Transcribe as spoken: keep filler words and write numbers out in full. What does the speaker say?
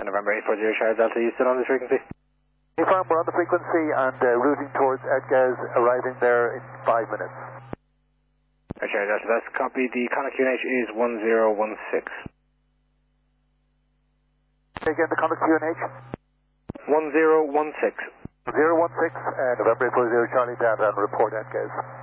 November eight four zero Charlie Delta, you still on this frequency? Confirm, we're on the frequency and uh, routing towards Edgaz, arriving there in five minutes. Right, Charlie Delta, that's copy. The contact Q N H is one zero one six. Again, the contact Q N H? one zero one six. zero one six, uh, November eight four zero Charlie Delta, and report Edgaz.